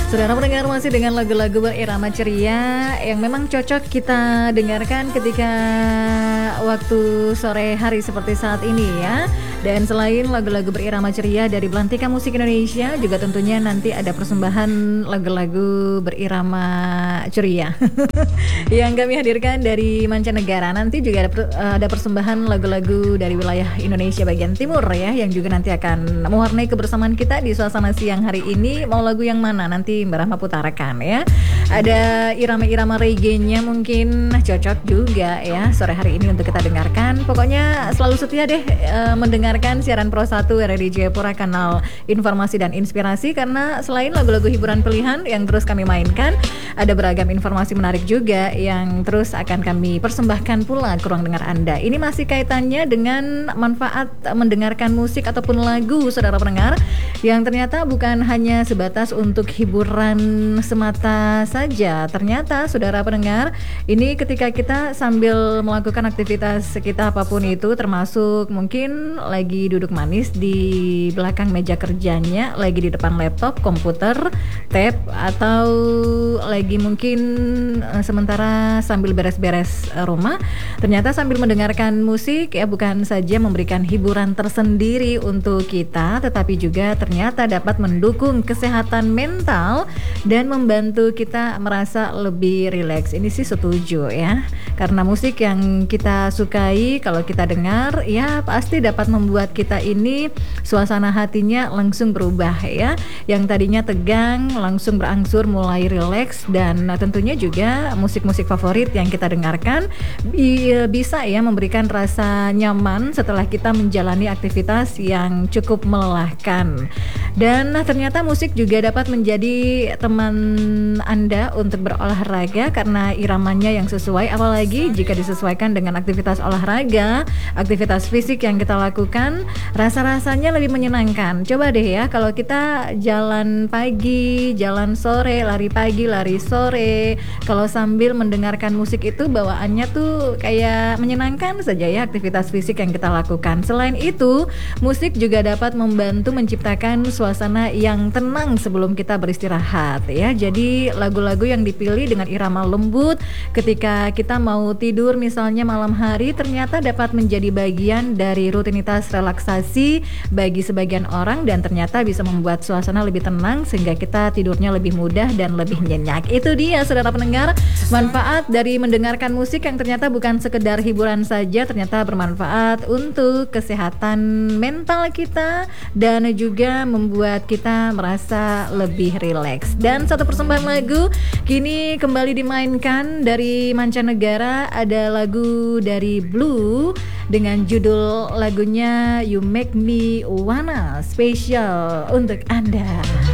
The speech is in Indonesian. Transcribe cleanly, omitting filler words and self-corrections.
Saudara pendengar, masih dengan lagu-lagu berirama ceria yang memang cocok kita dengarkan ketika waktu sore hari seperti saat ini ya. Dan selain lagu-lagu berirama ceria dari Belantika Musik Indonesia, juga tentunya nanti ada persembahan lagu-lagu berirama ceria yang kami hadirkan dari mancanegara. Nanti juga ada persembahan lagu-lagu dari wilayah Indonesia bagian timur ya, yang juga nanti akan mewarnai kebersamaan kita di suasana siang hari ini. Mau lagu yang mana nanti Mbak Rahma putarakan ya. Ada irama-irama reggae-nya mungkin cocok juga ya sore hari ini untuk kita dengarkan. Pokoknya selalu setia deh mendengarkan siaran Pro 1 RRI Jayapura, kanal informasi dan inspirasi, karena selain lagu-lagu hiburan pilihan yang terus kami mainkan, ada beragam informasi menarik juga yang terus akan kami persembahkan pula ke ruang dengar Anda. Ini masih kaitannya dengan manfaat mendengarkan musik ataupun lagu, saudara pendengar, yang ternyata bukan hanya sebatas untuk hiburan semata saja. Ternyata saudara pendengar, ini ketika kita sambil melakukan aktivitas kita apapun itu, termasuk mungkin lagi duduk manis di belakang meja kerjanya, lagi di depan laptop, komputer, tab, atau lagi mungkin sementara sambil beres-beres rumah, ternyata sambil mendengarkan musik ya bukan saja memberikan hiburan tersendiri untuk kita, tetapi juga ternyata dapat mendukung kesehatan mental dan membantu kita merasa lebih rileks. Ini sih setuju ya, karena musik yang kita sukai kalau kita dengar ya pasti dapat membuat kita ini suasana hatinya langsung berubah ya, yang tadinya tegang langsung berangsur mulai rileks. Dan tentunya juga musik-musik favorit yang kita dengarkan bisa ya memberikan rasa nyaman setelah kita menjalani aktivitas yang cukup melelahkan. Dan ternyata musik juga dapat menjadi teman Anda untuk berolahraga karena iramanya yang sesuai, apalagi jika disesuaikan dengan aktivitas olahraga, aktivitas fisik yang kita lakukan, rasa-rasanya lebih menyenangkan. Coba deh ya, kalau kita jalan pagi, jalan sore, lari pagi, lari sore, kalau sambil mendengarkan musik itu bawaannya tuh kayak menyenangkan saja ya aktivitas fisik yang kita lakukan. Selain itu, musik juga dapat membantu menciptakan suasana yang tenang sebelum kita beristirahat ya. Jadi lagu-lagu yang dipilih dengan irama lembut ketika kita mau tidur misalnya malam hari, ternyata dapat menjadi bagian dari rutinitas relaksasi bagi sebagian orang, dan ternyata bisa membuat suasana lebih tenang sehingga kita tidurnya lebih mudah dan lebih nyenyak. Itu dia saudara pendengar, manfaat dari mendengarkan musik yang ternyata bukan sekedar hiburan saja, ternyata bermanfaat untuk kesehatan mental kita dan juga membuat kita merasa lebih rileks. Dan satu persembahan lagu kini kembali dimainkan dari mancanegara, ada lagu dari Blue dengan judul lagunya You Make Me Wanna, spesial untuk Anda.